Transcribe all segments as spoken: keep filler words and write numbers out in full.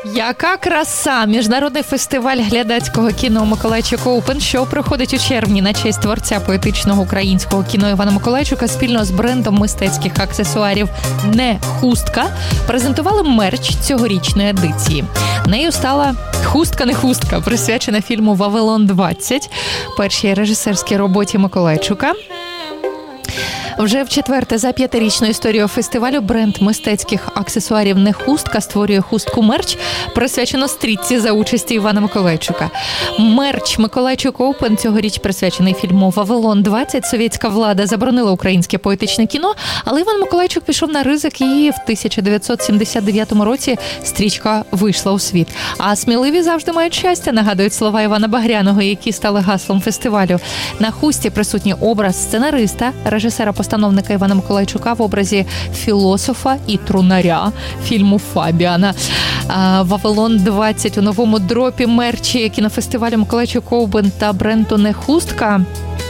Яка краса! Міжнародний фестиваль глядацького кіно «Миколайчик Оупен», що проходить у червні на честь творця поетичного українського кіно Івана Миколайчука спільно з брендом мистецьких аксесуарів «Не хустка» презентували мерч цьогорічної едиції. Нею стала «Хустка-не хустка», присвячена фільму «Вавилон двадцять», першій режисерській роботі Миколайчука. Вже в четверте за п'ятирічну історію фестивалю бренд мистецьких аксесуарів «Не хустка» створює хустку-мерч, присвячено стрічці за участі Івана Миколайчука. Мерч «Миколайчик Оупен» цьогоріч присвячений фільму «Вавилон двадцять». Совєтська влада заборонила українське поетичне кіно, але Іван Миколайчук пішов на ризик і в тисяча дев'ятсот сімдесят дев'ятому році стрічка вийшла у світ. А сміливі завжди мають щастя, нагадують слова Івана Багряного, які стали гаслом фестивалю. На хусті присутній образ сценариста, режисера-постановника Івана Миколайчука в образі філософа і трунаря фільму «Фабіана». «Вавилон двадцять» у новому дропі мерчі кінофестивалю «Миколайчик Оупен» та бренду «Не хустка»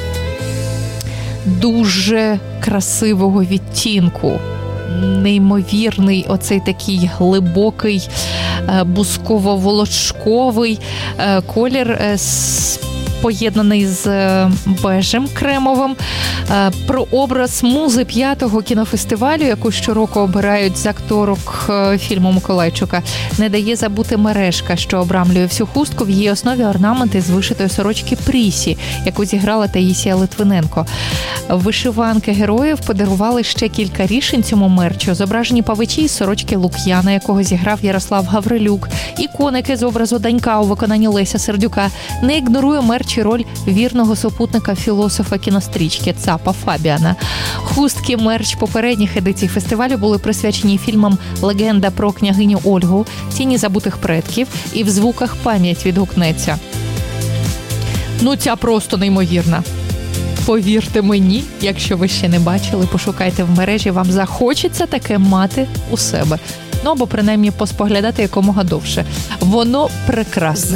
дуже красивого відтінку. Неймовірний оцей такий глибокий бусково-волошковий колір, поєднаний з бежем кремовим. Про образ музи п'ятого кінофестивалю, яку щороку обирають з акторок фільму Миколайчука, не дає забути мережка, що обрамлює всю хустку. В її основі орнаменти з вишитої сорочки Прісі, яку зіграла Таїсія Литвиненко. Вишиванки героїв подарували ще кілька рішень цьому мерчу. Зображені павичі із сорочки Лук'яна, якого зіграв Ярослав Гаврилюк, і коники з образу Данька у виконанні Леся Сердюка. Не ігнорує мерч і роль вірного супутника філософа кінострічки Цапа Фабіана. Хустки мерч попередніх едицій фестивалю були присвячені фільмам «Легенда про княгиню Ольгу», «Тіні забутих предків» і «В звуках пам'ять відгукнеться». Ну, ця просто неймовірна. Повірте мені, якщо ви ще не бачили, пошукайте в мережі, вам захочеться таке мати у себе. Ну, або принаймні поспоглядати якомога довше. Воно прекрасне.